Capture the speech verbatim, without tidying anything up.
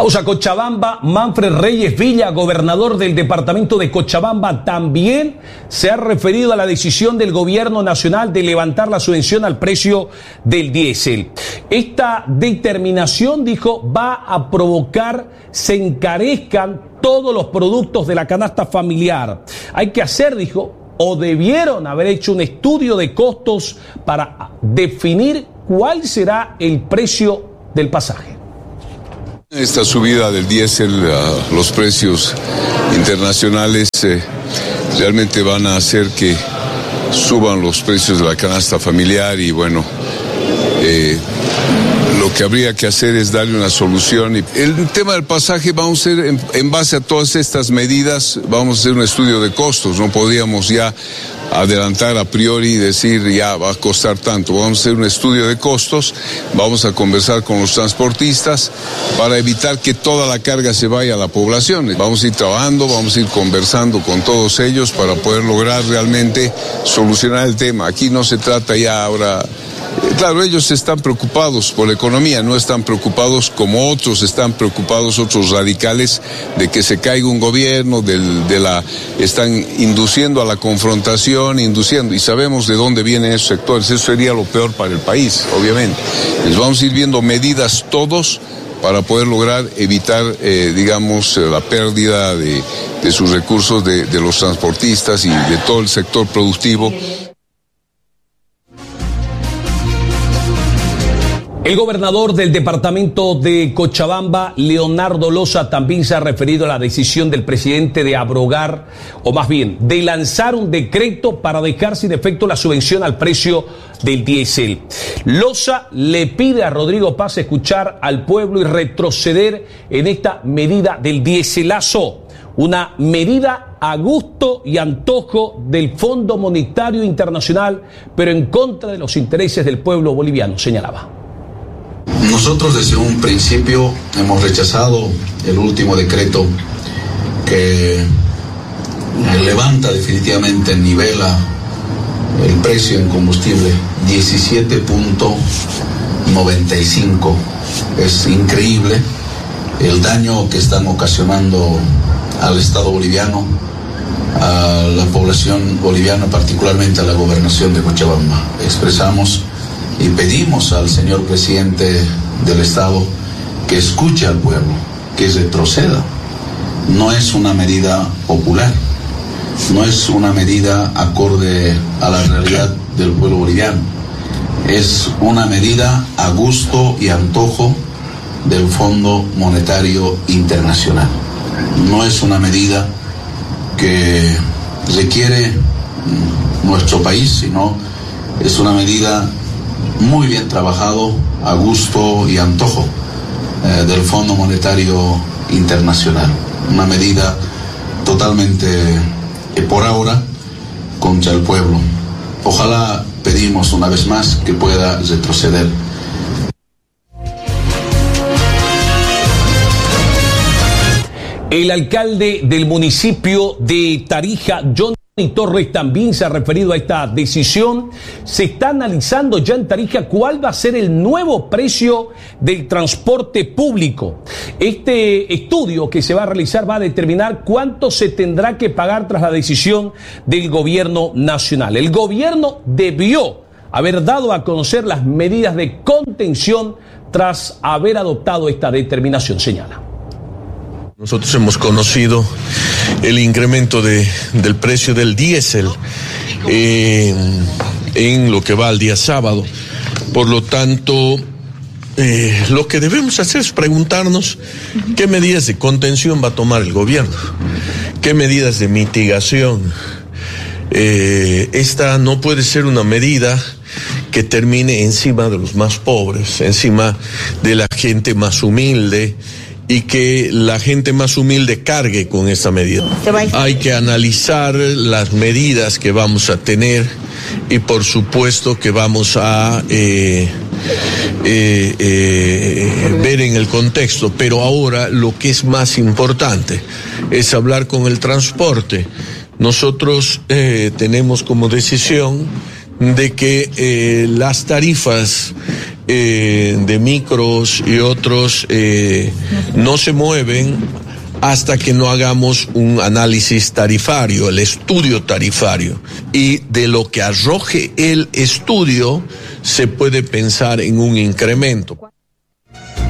Vamos a Cochabamba. Manfred Reyes Villa, gobernador del departamento de Cochabamba, también se ha referido a la decisión del gobierno nacional de levantar la subvención al precio del diésel. Esta determinación, dijo, va a provocar se encarezcan todos los productos de la canasta familiar. Hay que hacer, dijo, o debieron haber hecho un estudio de costos para definir cuál será el precio del pasaje. Esta subida del diésel a los precios internacionales eh, realmente van a hacer que suban los precios de la canasta familiar y bueno, eh, lo que habría que hacer es darle una solución. Y el tema del pasaje vamos a hacer, en, en base a todas estas medidas, vamos a hacer un estudio de costos. No podríamos ya adelantar a priori y decir ya va a costar tanto. Vamos a hacer un estudio de costos, vamos a conversar con los transportistas para evitar que toda la carga se vaya a la población. Vamos a ir trabajando, vamos a ir conversando con todos ellos para poder lograr realmente solucionar el tema. Aquí no se trata ya ahora. Claro, ellos están preocupados por la economía, no están preocupados como otros, están preocupados otros radicales de que se caiga un gobierno, del, de la, están induciendo a la confrontación, induciendo, y sabemos de dónde vienen esos sectores, eso sería lo peor para el país, obviamente. Les vamos a ir viendo medidas todos para poder lograr evitar, eh, digamos, la pérdida de, de sus recursos de, de los transportistas y de todo el sector productivo. El gobernador del departamento de Cochabamba, Leonardo Loza, también se ha referido a la decisión del presidente de abrogar, o más bien, de lanzar un decreto para dejar sin efecto la subvención al precio del diésel. Loza le pide a Rodrigo Paz escuchar al pueblo y retroceder en esta medida del diéselazo, una medida a gusto y antojo del Fondo Monetario Internacional, pero en contra de los intereses del pueblo boliviano, señalaba. Nosotros desde un principio hemos rechazado el último decreto que levanta definitivamente, nivela el precio en combustible diecisiete punto noventa y cinco. Es increíble el daño que están ocasionando al Estado boliviano, a la población boliviana, particularmente a la gobernación de Cochabamba. Expresamos y pedimos al señor presidente del Estado que escuche al pueblo, que retroceda. No es una medida popular, no es una medida acorde a la realidad del pueblo boliviano. Es una medida a gusto y antojo del Fondo Monetario Internacional. No es una medida que requiere nuestro país, sino es una medida muy bien trabajado, a gusto y antojo eh, del Fondo Monetario Internacional. Una medida totalmente, eh, por ahora, contra el pueblo. Ojalá, pedimos una vez más, que pueda retroceder. El alcalde del municipio de Tarija, John Torres, también se ha referido a esta decisión. Se está analizando ya en Tarija cuál va a ser el nuevo precio del transporte público. Este estudio que se va a realizar va a determinar cuánto se tendrá que pagar tras la decisión del gobierno nacional. El gobierno debió haber dado a conocer las medidas de contención tras haber adoptado esta determinación, señala. Nosotros hemos conocido el incremento de, del precio del diésel eh, en lo que va al día sábado. Por lo tanto, eh, lo que debemos hacer es preguntarnos qué medidas de contención va a tomar el gobierno, qué medidas de mitigación. Eh, esta no puede ser una medida que termine encima de los más pobres, encima de la gente más humilde, y que la gente más humilde cargue con esta medida. Hay que analizar las medidas que vamos a tener y por supuesto que vamos a eh, eh, eh, ver en el contexto, pero ahora lo que es más importante es hablar con el transporte. Nosotros eh, tenemos como decisión de que eh, las tarifas eh, de micros y otros eh, no se mueven hasta que no hagamos un análisis tarifario, el estudio tarifario. Y de lo que arroje el estudio, se puede pensar en un incremento.